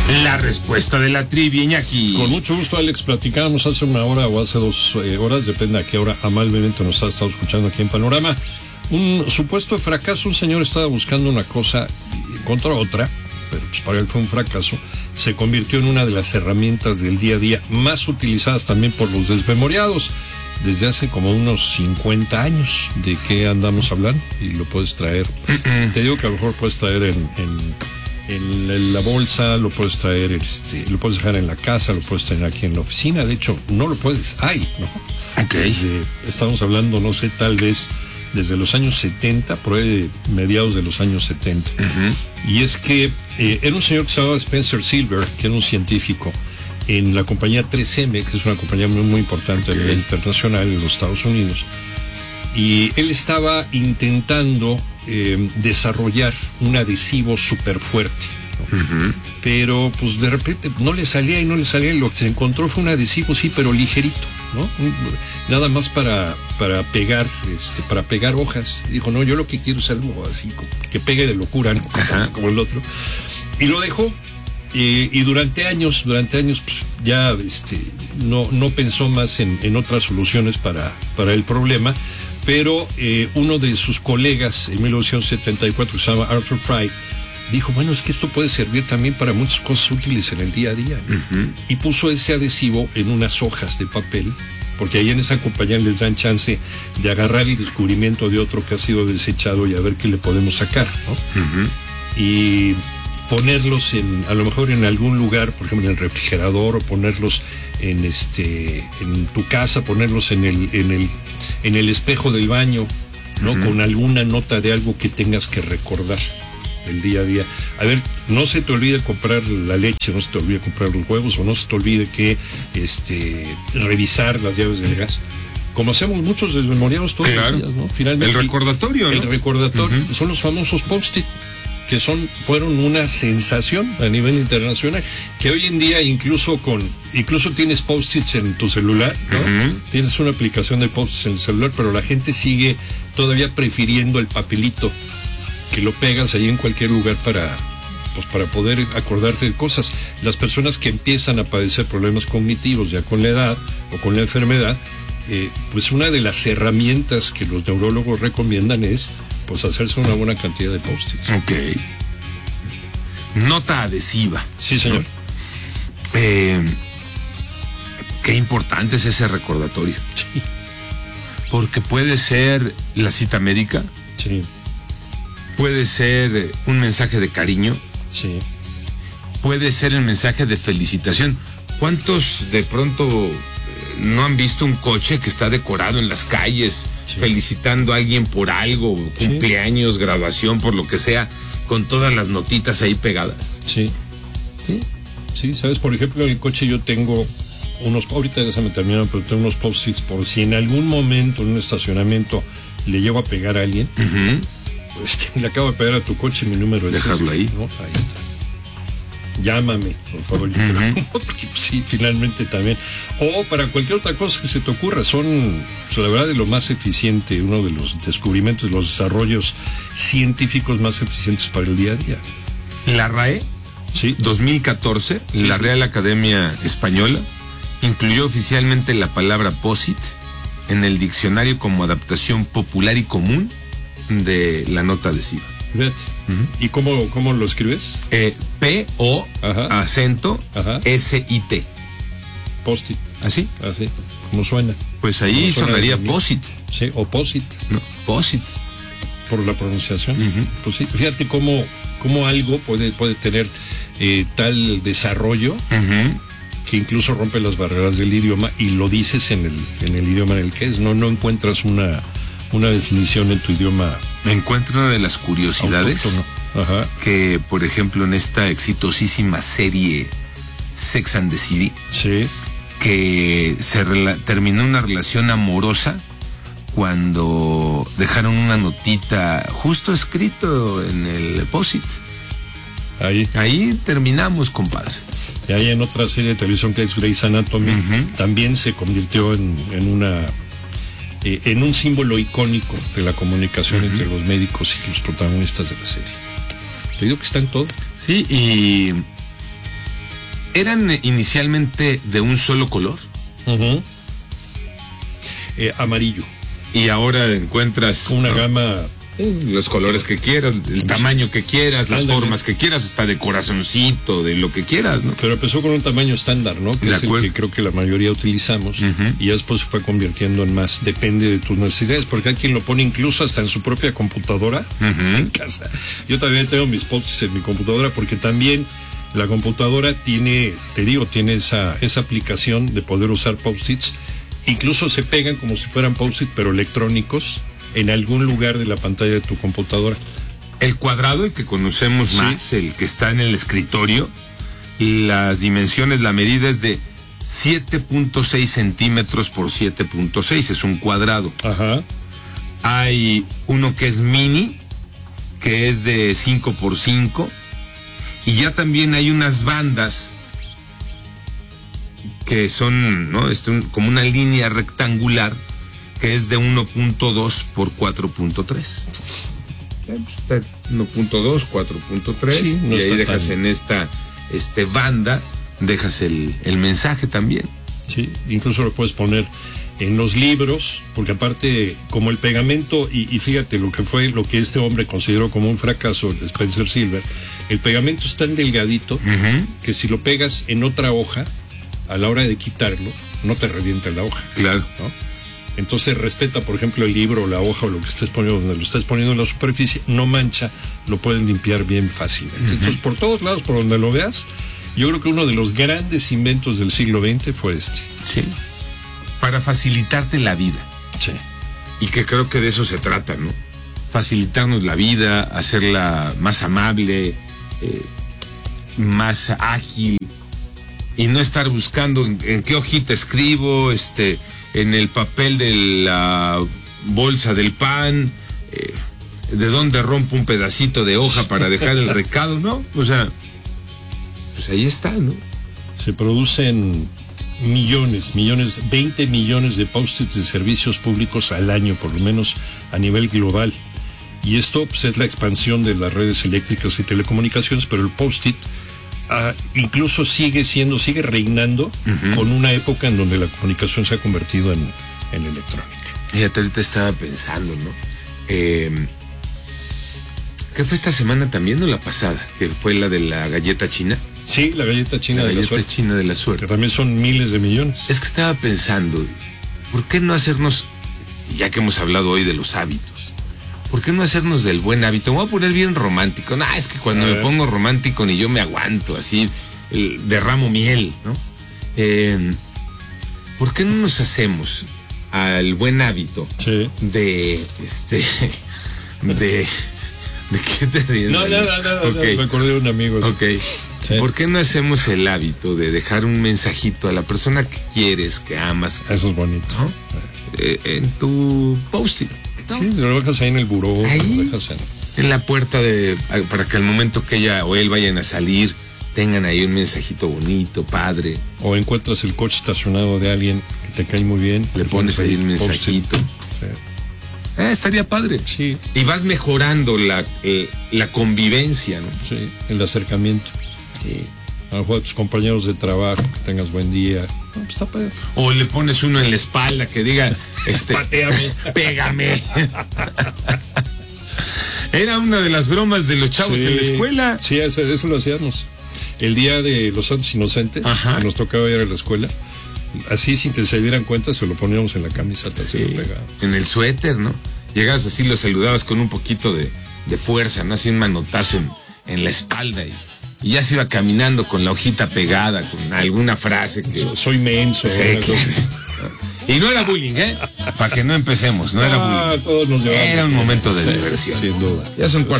La respuesta de la trivia, Iñaki. Con mucho gusto, Alex. Platicábamos hace una hora o hace 2 horas, depende a qué hora amablemente nos ha estado escuchando aquí en Panorama. Un supuesto fracaso, un señor estaba buscando una cosa y encontró otra, pero pues para él fue un fracaso. Se convirtió en una de las herramientas del día a día más utilizadas también por los desmemoriados desde hace como unos 50 años. ¿De qué andamos hablando? Y lo puedes traer. Te digo que a lo mejor puedes traer en la bolsa, lo puedes traer, lo puedes dejar en la casa, lo puedes tener aquí en la oficina. De hecho, no lo puedes, ¿no? Okay. Estamos hablando, no sé, tal vez desde los años 70, por ahí mediados de los años 70. Y es que era un señor que se llamaba Spencer Silver, que era un científico en la compañía 3M, que es una compañía muy, muy importante a nivel internacional en los Estados Unidos. Y él estaba intentando desarrollar un adhesivo súper fuerte, ¿no? Pero pues de repente no le salía, y lo que se encontró fue un adhesivo, sí, pero ligerito, ¿no? Nada más para pegar hojas. Dijo, no, yo lo que quiero es algo así, que pegue de locura, ¿no? Como el otro. Y lo dejó. Y durante años pues, ya no pensó más en otras soluciones para el problema. Pero uno de sus colegas en 1974, que se llama Arthur Fry, dijo, bueno, es que esto puede servir también para muchas cosas útiles en el día a día, ¿no? Y puso ese adhesivo en unas hojas de papel, porque ahí en esa compañía les dan chance de agarrar el descubrimiento de otro que ha sido desechado y a ver qué le podemos sacar, ¿no? Y ponerlos a lo mejor en algún lugar, por ejemplo en el refrigerador, o ponerlos en tu casa, ponerlos en el espejo del baño, ¿no? Con alguna nota de algo que tengas que recordar el día a día. A ver, no se te olvide comprar la leche, no se te olvide comprar los huevos, o no se te olvide que revisar las llaves del gas, como hacemos muchos desmemoriados todos los días, ¿no? Finalmente, el recordatorio, ¿no? El recordatorio, son los famosos post-it, que fueron una sensación a nivel internacional, que hoy en día incluso tienes post-its en tu celular, ¿no? Tienes una aplicación de post-its en el celular, pero la gente sigue todavía prefiriendo el papelito, que lo pegas ahí en cualquier lugar para poder acordarte de cosas. Las personas que empiezan a padecer problemas cognitivos ya con la edad o con la enfermedad, pues una de las herramientas que los neurólogos recomiendan es pues hacerse una buena cantidad de post-its. Ok. Nota adhesiva. Sí, señor. Qué importante es ese recordatorio. Sí. Porque puede ser la cita médica. Sí. Puede ser un mensaje de cariño. Sí. Puede ser el mensaje de felicitación. ¿Cuántos de pronto no han visto un coche que está decorado en las calles, felicitando a alguien por algo, cumpleaños, graduación, por lo que sea, con todas las notitas ahí pegadas? Sí, sabes, por ejemplo, en el coche yo tengo ahorita ya se me terminaron, pero tengo unos post-its por si en algún momento en un estacionamiento le llego a pegar a alguien, pues le acabo de pegar a tu coche, mi número es dejarlo ahí, ¿no? Ahí está. Llámame, por favor, yo te lo pongo, porque sí, finalmente también. O para cualquier otra cosa que se te ocurra, son la verdad de lo más eficiente, uno de los descubrimientos, los desarrollos científicos más eficientes para el día a día. La RAE, 2014, la Real Academia Española incluyó oficialmente la palabra POSIT en el diccionario como adaptación popular y común de la nota adhesiva. ¿Y cómo lo escribes? P-O, acento, S-I-T. Post-it. ¿Así? Así, como suena. Pues ahí sonaría POSIT. Sí, o POSIT. No, POSIT. Por la pronunciación. Pues sí, fíjate cómo algo puede tener tal desarrollo que incluso rompe las barreras del idioma, y lo dices en el idioma en el que es. No encuentras una definición en tu idioma. Encuentro una de las curiosidades que, por ejemplo, en esta exitosísima serie Sex and the City, que terminó una relación amorosa cuando dejaron una notita justo escrito en el POSIT. Ahí terminamos, compadre. Y ahí en otra serie de televisión que es Grey's Anatomy, también se convirtió en un símbolo icónico de la comunicación entre los médicos y los protagonistas de la serie. Te digo que está en todo. Sí, y ¿Eran inicialmente de un solo color? Amarillo. Y ahora encuentras una gama, los colores que quieras, el tamaño que quieras, las formas que quieras, hasta de corazoncito, de lo que quieras, ¿no? Pero empezó con un tamaño estándar, ¿no? Que es el que creo que la mayoría utilizamos, y después se fue convirtiendo en más, depende de tus necesidades, porque hay quien lo pone incluso hasta en su propia computadora en casa. Yo también tengo mis post-its en mi computadora, porque también la computadora tiene esa aplicación de poder usar post-its. Incluso se pegan como si fueran post-it, pero electrónicos, en algún lugar de la pantalla de tu computadora. El cuadrado, el que conocemos más, el que está en el escritorio, las dimensiones, la medida es de 7.6 centímetros por 7.6, es un cuadrado. Ajá. Hay uno que es mini, que es de 5 por 5, y ya también hay unas bandas que son, ¿no? Como una línea rectangular que es de 1.2 por 4.3. 1.2, 4.3, sí, no, y ahí dejas en esta banda, dejas el mensaje también. Sí, incluso lo puedes poner en los libros, porque aparte, como el pegamento, y fíjate lo que este hombre consideró como un fracaso, el Spencer Silver, el pegamento es tan delgadito que si lo pegas en otra hoja, a la hora de quitarlo, no te revienta la hoja. Claro. ¿No? Entonces respeta, por ejemplo, el libro o la hoja o lo que estés poniendo, donde lo estés poniendo en la superficie, no mancha, lo pueden limpiar bien fácilmente. Entonces, por todos lados, por donde lo veas, yo creo que uno de los grandes inventos del siglo XX fue este. Sí. Para facilitarte la vida. Sí. Y que creo que de eso se trata, ¿no? Facilitarnos la vida, hacerla más amable, más ágil, y no estar buscando en qué hojita escribo, en el papel de la bolsa del pan, de dónde rompo un pedacito de hoja para dejar el recado, ¿no? O sea, pues ahí está, ¿no? Se producen millones, 20 millones de post-its de servicios públicos al año, por lo menos a nivel global. Y esto pues, es la expansión de las redes eléctricas y telecomunicaciones, pero el post-it incluso sigue reinando con una época en donde la comunicación se ha convertido en electrónica. Fíjate, ahorita estaba pensando, ¿no? ¿Qué fue esta semana también o la pasada? Que fue la de la galleta china. Sí, la galleta china de la suerte. La galleta china de la suerte. Que también son miles de millones. Es que estaba pensando, ¿por qué no hacernos, ya que hemos hablado hoy de los hábitos, ¿por qué no hacernos del buen hábito? Me voy a poner bien romántico. No, es que cuando me pongo romántico ni yo me aguanto, así derramo miel, ¿no? ¿Por qué no nos hacemos al buen hábito de qué te ríes? No, okay. Me acordé de un amigo. Ok. Sí. ¿Por qué no hacemos el hábito de dejar un mensajito a la persona que quieres, que amas? Eso es bonito. ¿No? En tu post-it. ¿No? Sí, lo dejas ahí en el buró. Ahí, lo dejas en la puerta para que al momento que ella o él vayan a salir, tengan ahí un mensajito bonito, padre. O encuentras el coche estacionado de alguien que te cae muy bien. Le pones ahí un mensajito. Sí. Estaría padre. Sí. Y vas mejorando la convivencia, ¿no? Sí, el acercamiento. Sí. A lo mejor a tus compañeros de trabajo, que tengas buen día. No, pues está padre. O le pones uno en la espalda que diga, pateame, pégame. Era una de las bromas de los chavos en la escuela. Sí, eso lo hacíamos. El día de los Santos Inocentes, que nos tocaba ir a la escuela, así sin que se dieran cuenta, se lo poníamos en la camisa, se lo pegaba. En el suéter, ¿no? Llegabas así, lo saludabas con un poquito de fuerza, ¿no? Así un manotazo en la espalda y ya se iba caminando con la hojita pegada, con alguna frase que... Soy menso. Sí, y no era bullying, Para que no empecemos, no era bullying. Todos nos llevamos. Era un momento de diversión. Sin duda. Ya son